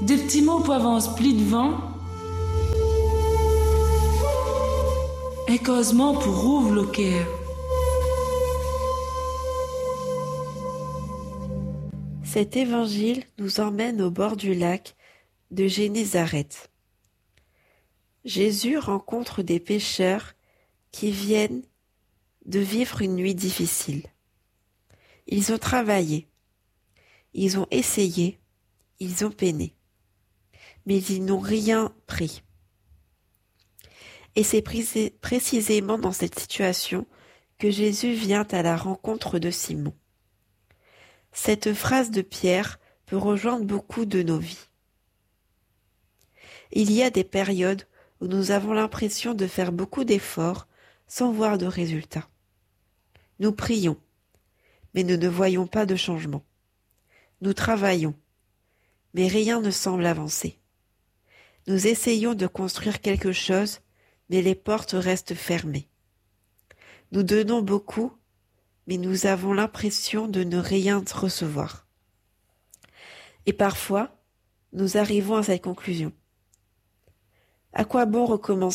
Des petits mots pour avancer plus devant. Un causement pour ouvrir le cœur. Cet évangile nous emmène au bord du lac de Génézareth. Jésus rencontre des pécheurs qui viennent de vivre une nuit difficile. Ils ont travaillé, ils ont essayé, ils ont peiné, mais ils n'ont rien pris. Et c'est précisément dans cette situation que Jésus vient à la rencontre de Simon. Cette phrase de Pierre peut rejoindre beaucoup de nos vies. Il y a des périodes où nous avons l'impression de faire beaucoup d'efforts sans voir de résultats. Nous prions, mais nous ne voyons pas de changement. Nous travaillons, mais rien ne semble avancer. Nous essayons de construire quelque chose, mais les portes restent fermées. Nous donnons beaucoup, mais nous avons l'impression de ne rien recevoir. Et parfois, nous arrivons à cette conclusion. À quoi bon recommencer ?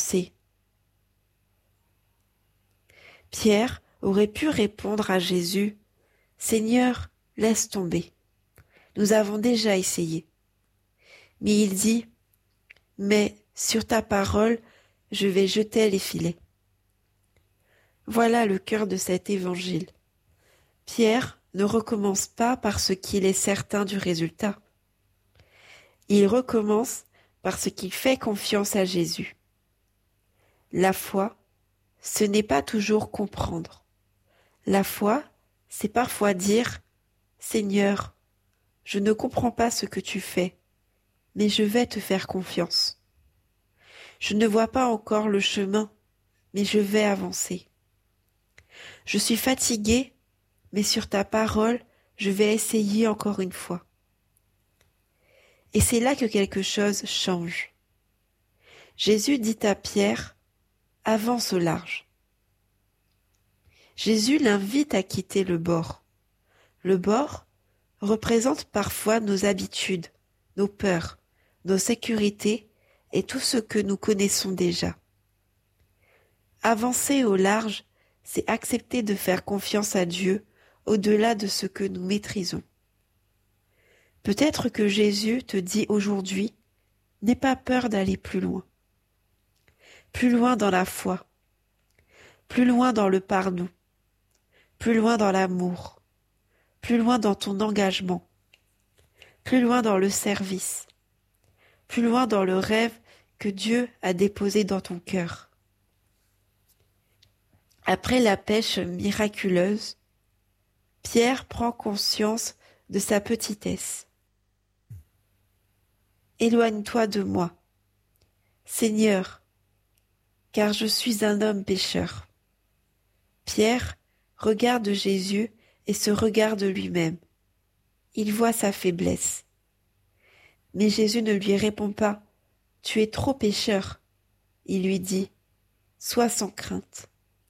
Pierre aurait pu répondre à Jésus, « Seigneur, laisse tomber. Nous avons déjà essayé. » Mais il dit, « Mais sur ta parole, je vais jeter les filets. » Voilà le cœur de cet évangile. Pierre ne recommence pas parce qu'il est certain du résultat. Il recommence parce qu'il fait confiance à Jésus. La foi, ce n'est pas toujours comprendre. La foi, c'est parfois dire « Seigneur, je ne comprends pas ce que tu fais, mais je vais te faire confiance. Je ne vois pas encore le chemin, mais je vais avancer. Je suis fatigué, mais sur ta parole, je vais essayer encore une fois. » Et c'est là que quelque chose change. Jésus dit à Pierre, « Avance au large. » Jésus l'invite à quitter le bord. Le bord représente parfois nos habitudes, nos peurs, nos sécurités et tout ce que nous connaissons déjà. Avancer au large, c'est accepter de faire confiance à Dieu au-delà de ce que nous maîtrisons. Peut-être que Jésus te dit aujourd'hui, n'aie pas peur d'aller plus loin dans la foi, plus loin dans le pardon, plus loin dans l'amour, plus loin dans ton engagement, plus loin dans le service, plus loin dans le rêve que Dieu a déposé dans ton cœur. Après la pêche miraculeuse, Pierre prend conscience de sa petitesse. « Éloigne-toi de moi, Seigneur, car je suis un homme pécheur. » Pierre regarde Jésus et se regarde lui-même. Il voit sa faiblesse. Mais Jésus ne lui répond pas « Tu es trop pécheur ». Il lui dit « Sois sans crainte ».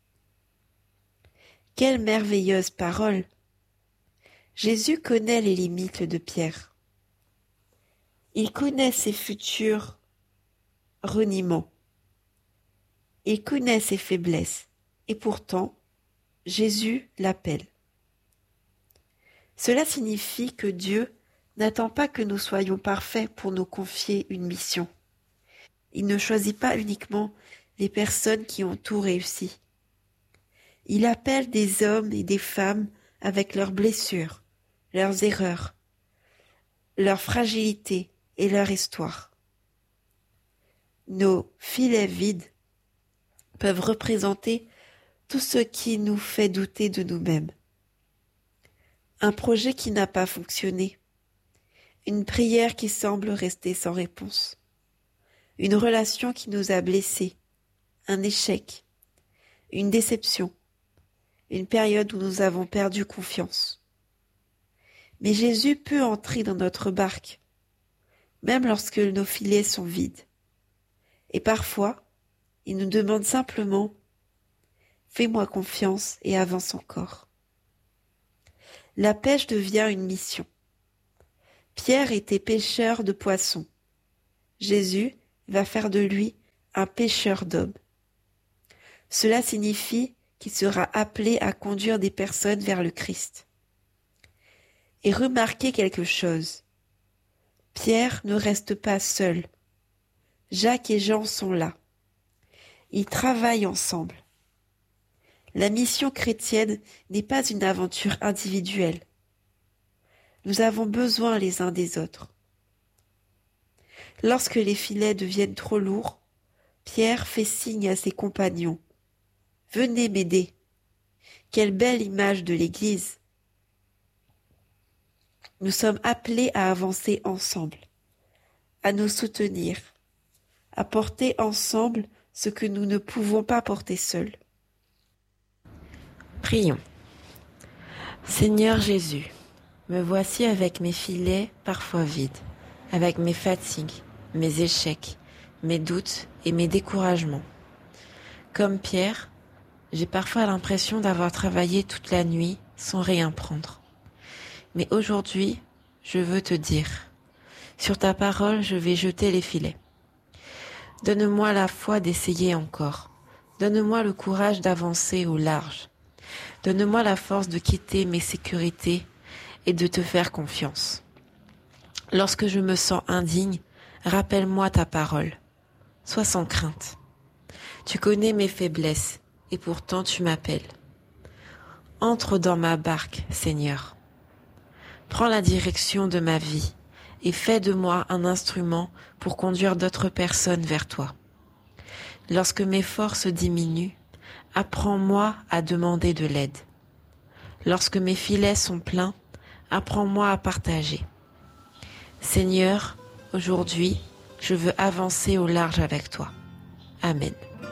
Quelle merveilleuse parole! Jésus connaît les limites de Pierre. Il connaît ses futurs reniements. Il connaît ses faiblesses. Et pourtant, Jésus l'appelle. Cela signifie que Dieu n'attend pas que nous soyons parfaits pour nous confier une mission. Il ne choisit pas uniquement les personnes qui ont tout réussi. Il appelle des hommes et des femmes avec leurs blessures, leurs erreurs, leur fragilité et leur histoire. Nos filets vides peuvent représenter tout ce qui nous fait douter de nous-mêmes. Un projet qui n'a pas fonctionné, une prière qui semble rester sans réponse, une relation qui nous a blessés, un échec, une déception, une période où nous avons perdu confiance. Mais Jésus peut entrer dans notre barque, même lorsque nos filets sont vides. Et parfois, il nous demande simplement « Fais-moi confiance et avance encore ». La pêche devient une mission. Pierre était pêcheur de poissons. Jésus va faire de lui un pêcheur d'hommes. Cela signifie qu'il sera appelé à conduire des personnes vers le Christ. Et remarquez quelque chose. Pierre ne reste pas seul. Jacques et Jean sont là. Ils travaillent ensemble. La mission chrétienne n'est pas une aventure individuelle. Nous avons besoin les uns des autres. Lorsque les filets deviennent trop lourds, Pierre fait signe à ses compagnons. « Venez m'aider !» Quelle belle image de l'Église! Nous sommes appelés à avancer ensemble, à nous soutenir, à porter ensemble ce que nous ne pouvons pas porter seuls. Prions. Seigneur Jésus, me voici avec mes filets parfois vides, avec mes fatigues, mes échecs, mes doutes et mes découragements. Comme Pierre, j'ai parfois l'impression d'avoir travaillé toute la nuit sans rien prendre. Mais aujourd'hui, je veux te dire, sur ta parole, je vais jeter les filets. Donne-moi la foi d'essayer encore. Donne-moi le courage d'avancer au large. Donne-moi la force de quitter mes sécurités et de te faire confiance. Lorsque je me sens indigne, rappelle-moi ta parole. Sois sans crainte. Tu connais mes faiblesses et pourtant tu m'appelles. Entre dans ma barque, Seigneur. Prends la direction de ma vie et fais de moi un instrument pour conduire d'autres personnes vers toi. Lorsque mes forces diminuent, apprends-moi à demander de l'aide. Lorsque mes filets sont pleins, apprends-moi à partager. Seigneur, aujourd'hui, je veux avancer au large avec toi. Amen.